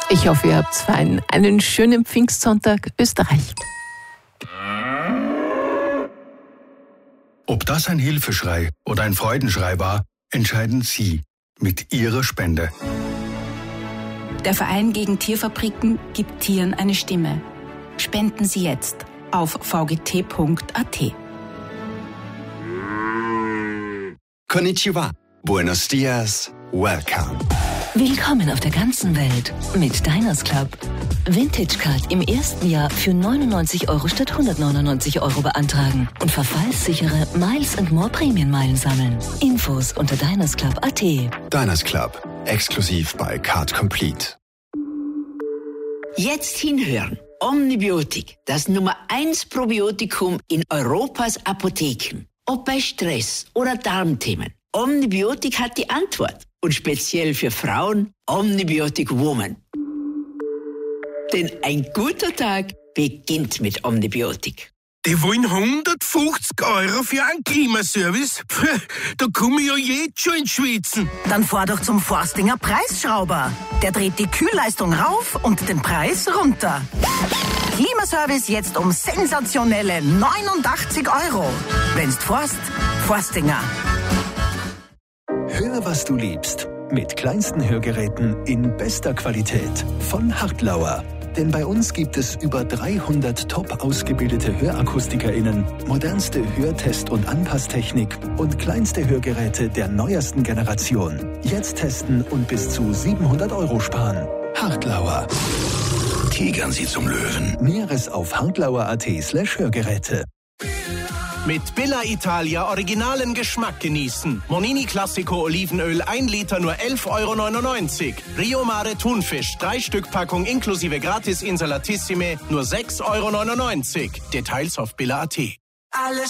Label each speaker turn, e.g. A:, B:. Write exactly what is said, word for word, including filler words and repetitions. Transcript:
A: Ich hoffe, ihr habt fein. Einen schönen Pfingstsonntag, Österreich.
B: Ob das ein Hilfeschrei oder ein Freudenschrei war, entscheiden Sie mit Ihrer Spende.
C: Der Verein gegen Tierfabriken gibt Tieren eine Stimme. Spenden Sie jetzt auf v g t punkt a t.
D: Konnichiwa. Buenos dias. Welcome.
E: Willkommen auf der ganzen Welt mit Diners Club. Vintage Card im ersten Jahr für neunundneunzig Euro statt hundertneunundneunzig Euro beantragen und verfallssichere Miles and More Prämienmeilen sammeln. Infos unter dinersclub punkt a t.
D: Diners Club. Exklusiv bei Card Complete.
F: Jetzt hinhören. Omnibiotik, das Nummer eins Probiotikum in Europas Apotheken. Ob bei Stress oder Darmthemen. Omnibiotik hat die Antwort. Und speziell für Frauen Omnibiotic Woman. Denn ein guter Tag beginnt mit Omnibiotik.
G: Die wollen hundertfünfzig Euro für einen Klimaservice? Puh, da komme ich ja jetzt schon ins Schwitzen.
H: Dann fahr doch zum Forstinger Preisschrauber. Der dreht die Kühlleistung rauf und den Preis runter. Klimaservice jetzt um sensationelle neunundachtzig Euro. Wenn's forst, Forstinger.
I: Hör, was du liebst. Mit kleinsten Hörgeräten in bester Qualität von Hartlauer. Denn bei uns gibt es über dreihundert top ausgebildete HörakustikerInnen, modernste Hörtest- und Anpasstechnik und kleinste Hörgeräte der neuesten Generation. Jetzt testen und bis zu siebenhundert Euro sparen. Hartlauer.
J: Tigern Sie zum Löwen.
I: Näheres auf hartlauer punkt a t slash Hörgeräte.
K: Mit Billa Italia originalen Geschmack genießen. Monini Classico Olivenöl ein Liter nur elf Euro neunundneunzig. Rio Mare Thunfisch drei Stück Packung inklusive Gratis Insalatissime nur sechs Euro neunundneunzig. Details auf billa punkt a t.